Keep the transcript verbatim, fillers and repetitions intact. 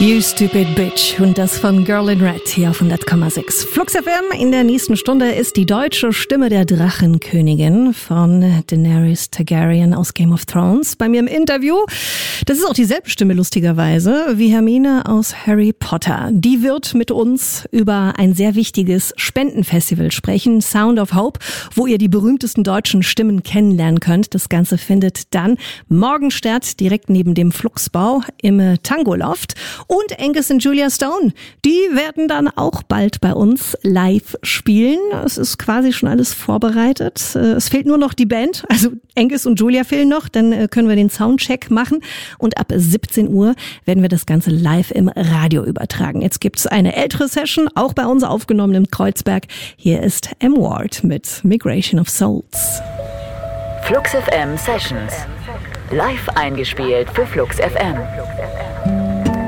You Stupid Bitch und das von Girl in Red hier auf hundert Komma sechs. Flux F M, in der nächsten Stunde ist die deutsche Stimme der Drachenkönigin von Daenerys Targaryen aus Game of Thrones bei mir im Interview. Das ist auch dieselbe Stimme lustigerweise wie Hermine aus Harry Potter. Die wird mit uns über ein sehr wichtiges Spendenfestival sprechen, Sound of Hope, wo ihr die berühmtesten deutschen Stimmen kennenlernen könnt. Das Ganze findet dann morgen statt, direkt neben dem Fluxbau im Tango Loft. Und Angus und Julia Stone, die werden dann auch bald bei uns live spielen. Es ist quasi schon alles vorbereitet. Es fehlt nur noch die Band, also Angus und Julia fehlen noch, dann können wir den Soundcheck machen und ab siebzehn Uhr werden wir das Ganze live im Radio übertragen. Jetzt gibt's eine ältere Session, auch bei uns aufgenommen im Kreuzberg. Hier ist M. Ward mit Migration of Souls. Flux F M Sessions. Live eingespielt für Flux F M.